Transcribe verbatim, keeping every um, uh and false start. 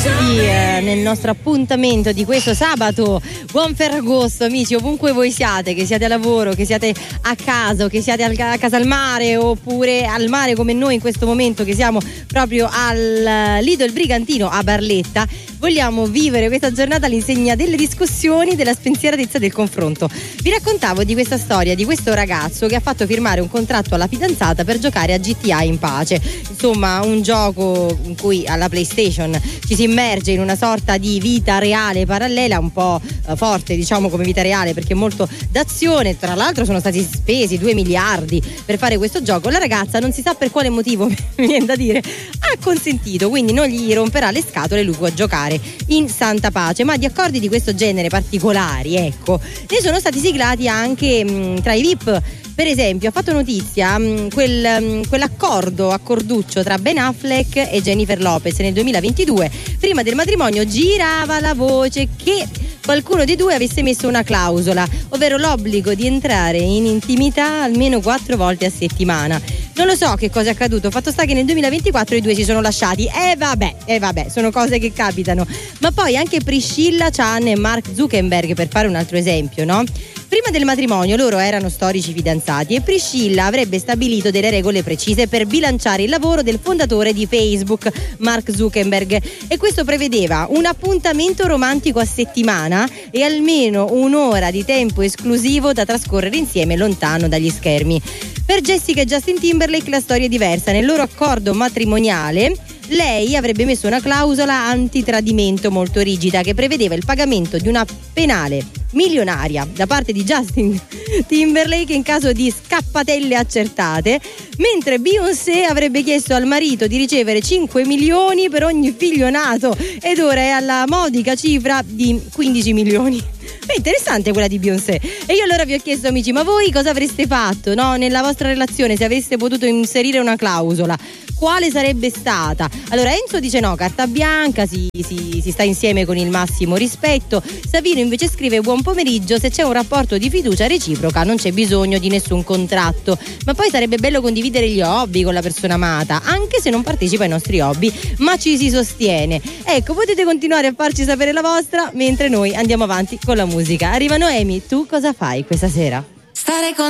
Sì, eh, nel nostro appuntamento di questo sabato. Buon Ferragosto, amici, ovunque voi siate, che siate a lavoro, che siate a casa, che siate al, a casa al mare, oppure al mare come noi in questo momento, che siamo proprio al Lido il Brigantino a Barletta. Vogliamo vivere questa giornata all'insegna delle discussioni, della spensieratezza, del confronto. Vi raccontavo di questa storia di questo ragazzo che ha fatto firmare un contratto alla fidanzata per giocare a G T A in pace. Insomma, un gioco in cui alla PlayStation ci si immerge in una sorta di vita reale parallela, un po' eh, forte, diciamo, come vita reale, perché molto d'azione. Tra l'altro sono stati spesi due miliardi per fare questo gioco. La ragazza, non si sa per quale motivo, mi viene da dire, ha consentito, quindi non gli romperà le scatole, lui può giocare in santa pace. Ma di accordi di questo genere particolari, ecco, ne sono stati siglati anche mh, tra i V I P. Per esempio, ha fatto notizia mh, quel, mh, quell'accordo accorduccio tra Ben Affleck e Jennifer Lopez nel duemilaventidue. Prima del matrimonio girava la voce che qualcuno dei due avesse messo una clausola, ovvero l'obbligo di entrare in intimità almeno quattro volte a settimana. Non lo so che cosa è accaduto, fatto sta che nel duemilaventiquattro i due si sono lasciati. E vabbè, e vabbè, sono cose che capitano. Ma poi anche Priscilla Chan e Mark Zuckerberg, per fare un altro esempio, no? Prima del matrimonio loro erano storici fidanzati e Priscilla avrebbe stabilito delle regole precise per bilanciare il lavoro del fondatore di Facebook, Mark Zuckerberg, e questo prevedeva un appuntamento romantico a settimana e almeno un'ora di tempo esclusivo da trascorrere insieme lontano dagli schermi. Per Jessica e Justin Timberlake la storia è diversa. Nel loro accordo matrimoniale lei avrebbe messo una clausola antitradimento molto rigida che prevedeva il pagamento di una penale milionaria da parte di Justin Timberlake in caso di scappatelle accertate, mentre Beyoncé avrebbe chiesto al marito di ricevere cinque milioni per ogni figlio nato ed ora è alla modica cifra di quindici milioni. È interessante quella di Beyoncé. E io allora vi ho chiesto, amici, ma voi cosa avreste fatto, no, nella vostra relazione se aveste potuto inserire una clausola? Quale sarebbe stata? Allora Enzo dice no, carta bianca, si, si, si sta insieme con il massimo rispetto. Savino invece scrive buon pomeriggio, se c'è un rapporto di fiducia reciproca non c'è bisogno di nessun contratto, ma poi sarebbe bello condividere gli hobby con la persona amata, anche se non partecipa ai nostri hobby, ma ci si sostiene. Ecco, potete continuare a farci sapere la vostra mentre noi andiamo avanti con la musica. Arriva Noemi, tu cosa fai questa sera? Stare con